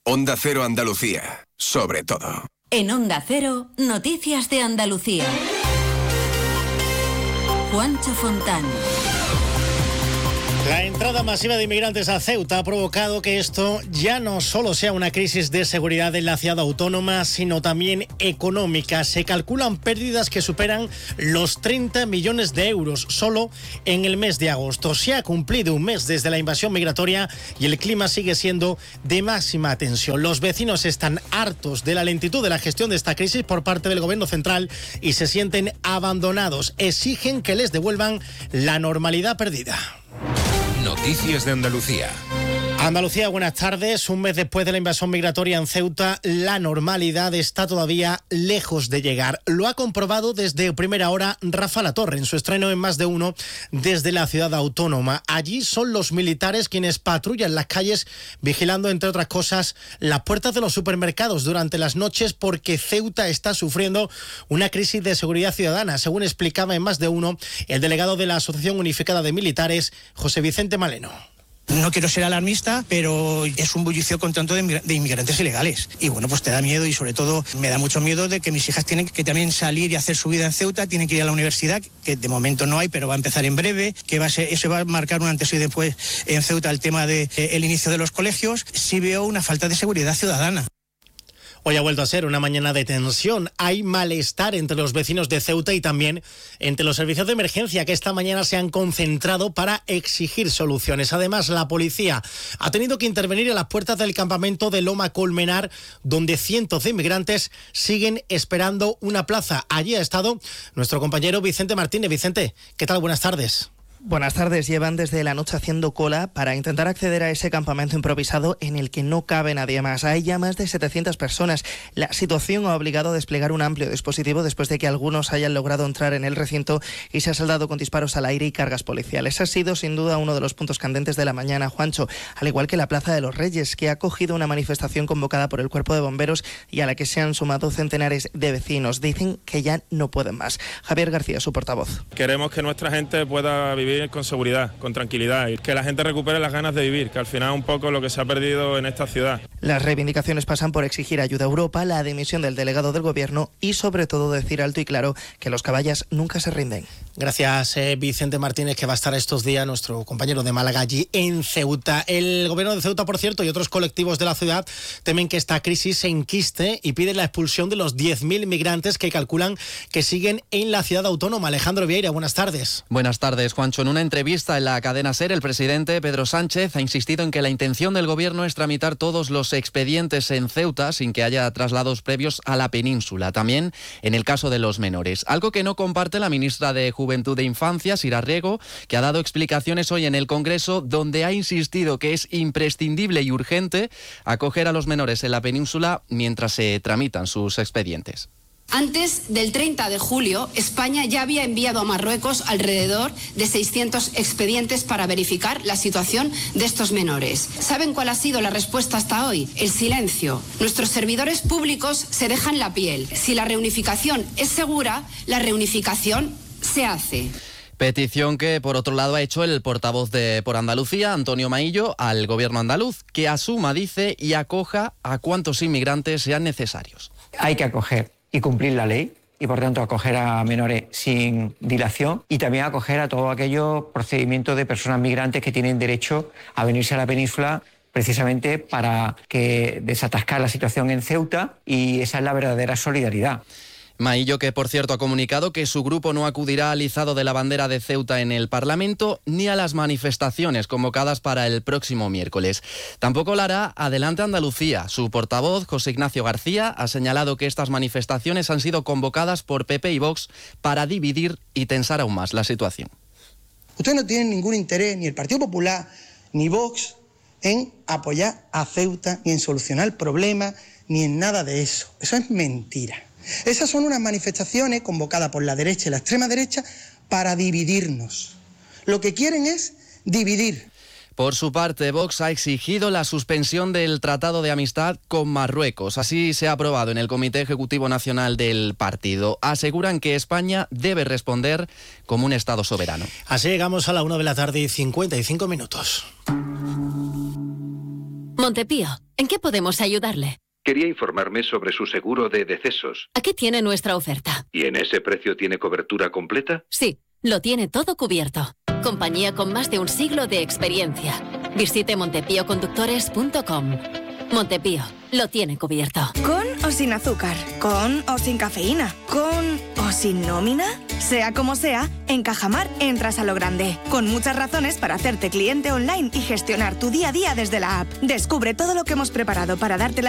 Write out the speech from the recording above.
Onda Cero Andalucía, sobre todo. En Onda Cero, Noticias de Andalucía. Juancho Fontán. La entrada masiva de inmigrantes a Ceuta ha provocado que esto ya no solo sea una crisis de seguridad en la ciudad autónoma, sino también económica. Se calculan pérdidas que superan los 30 millones de euros solo en el mes de agosto. Se ha cumplido un mes desde la invasión migratoria y el clima sigue siendo de máxima tensión. Los vecinos están hartos de la lentitud de la gestión de esta crisis por parte del gobierno central y se sienten abandonados. Exigen que les devuelvan la normalidad perdida. Noticias de Andalucía. Andalucía, buenas tardes. Un mes después de la invasión migratoria en Ceuta, la normalidad está todavía lejos de llegar. Lo ha comprobado desde primera hora Rafa Latorre en su estreno en Más de Uno desde la ciudad autónoma. Allí son los militares quienes patrullan las calles vigilando, entre otras cosas, las puertas de los supermercados durante las noches porque Ceuta está sufriendo una crisis de seguridad ciudadana, según explicaba en Más de Uno el delegado de la Asociación Unificada de Militares, José Vicente Maleno. No quiero ser alarmista, pero es un bullicio con tanto de inmigrantes ilegales. Y bueno, pues te da miedo y sobre todo me da mucho miedo de que mis hijas tienen que también salir y hacer su vida en Ceuta, tienen que ir a la universidad, que de momento no hay, pero va a empezar en breve, que eso va a marcar un antes y después en Ceuta el tema del inicio de los colegios. Sí veo una falta de seguridad ciudadana. Hoy ha vuelto a ser una mañana de tensión. Hay malestar entre los vecinos de Ceuta y también entre los servicios de emergencia que esta mañana se han concentrado para exigir soluciones. Además, la policía ha tenido que intervenir a las puertas del campamento de Loma Colmenar, donde cientos de inmigrantes siguen esperando una plaza. Allí ha estado nuestro compañero Vicente Martínez. Vicente, ¿qué tal? Buenas tardes. Buenas tardes. Llevan desde la noche haciendo cola para intentar acceder a ese campamento improvisado en el que no cabe nadie más. Hay ya más de 700 personas. La situación ha obligado a desplegar un amplio dispositivo después de que algunos hayan logrado entrar en el recinto y se ha saldado con disparos al aire y cargas policiales. Ha sido sin duda uno de los puntos candentes de la mañana, Juancho, al igual que la Plaza de los Reyes, que ha acogido una manifestación convocada por el Cuerpo de Bomberos y a la que se han sumado centenares de vecinos. Dicen que ya no pueden más. Javier García, su portavoz. Queremos que nuestra gente pueda vivir con seguridad, con tranquilidad y que la gente recupere las ganas de vivir, que al final es un poco lo que se ha perdido en esta ciudad. Las reivindicaciones pasan por exigir ayuda a Europa, la dimisión del delegado del gobierno y sobre todo decir alto y claro que los caballas nunca se rinden. Gracias, Vicente Martínez, que va a estar estos días, nuestro compañero de Málaga, allí en Ceuta. El gobierno de Ceuta, por cierto, y otros colectivos de la ciudad temen que esta crisis se enquiste y piden la expulsión de los 10.000 migrantes que calculan que siguen en la ciudad autónoma. Alejandro Vieira, buenas tardes. Buenas tardes, Juancho. En una entrevista en la cadena SER, el presidente Pedro Sánchez ha insistido en que la intención del gobierno es tramitar todos los expedientes en Ceuta sin que haya traslados previos a la península. También en el caso de los menores. Algo que no comparte la ministra de Juventud e Infancia, Sira Riego, que ha dado explicaciones hoy en el Congreso, donde ha insistido que es imprescindible y urgente acoger a los menores en la península mientras se tramitan sus expedientes. Antes del 30 de julio, España ya había enviado a Marruecos alrededor de 600 expedientes para verificar la situación de estos menores. ¿Saben cuál ha sido la respuesta hasta hoy? El silencio. Nuestros servidores públicos se dejan la piel. Si la reunificación es segura, la reunificación se hace. Petición que, por otro lado, ha hecho el portavoz de Por Andalucía, Antonio Maillo, al gobierno andaluz, que asuma, dice, y acoja a cuantos inmigrantes sean necesarios. Hay que acoger y cumplir la ley y, por tanto, acoger a menores sin dilación y también acoger a todos aquellos procedimientos de personas migrantes que tienen derecho a venirse a la península precisamente para desatascar la situación en Ceuta, y esa es la verdadera solidaridad. Maillo, que por cierto ha comunicado que su grupo no acudirá al izado de la bandera de Ceuta en el Parlamento ni a las manifestaciones convocadas para el próximo miércoles. Tampoco lo hará Adelante Andalucía. Su portavoz, José Ignacio García, ha señalado que estas manifestaciones han sido convocadas por PP y Vox para dividir y tensar aún más la situación. Ustedes no tienen ningún interés, ni el Partido Popular ni Vox, en apoyar a Ceuta, ni en solucionar el problema, ni en nada de eso. Eso es mentira. Esas son unas manifestaciones convocadas por la derecha y la extrema derecha para dividirnos. Lo que quieren es dividir. Por su parte, Vox ha exigido la suspensión del Tratado de Amistad con Marruecos. Así se ha aprobado en el Comité Ejecutivo Nacional del partido. Aseguran que España debe responder como un Estado soberano. Así llegamos a la 1 de la tarde y 55 minutos. Montepío, ¿En qué podemos ayudarle? Quería informarme sobre su seguro de decesos. Aquí tiene nuestra oferta. ¿Y en ese precio tiene cobertura completa? Sí, lo tiene todo cubierto. Compañía con más de un siglo de experiencia. Visite montepíoconductores.com. Montepío, lo tiene cubierto. ¿Con o sin azúcar? ¿Con o sin cafeína? ¿Con o sin nómina? Sea como sea, en Cajamar entras a lo grande. Con muchas razones para hacerte cliente online y gestionar tu día a día desde la app. Descubre todo lo que hemos preparado para darte la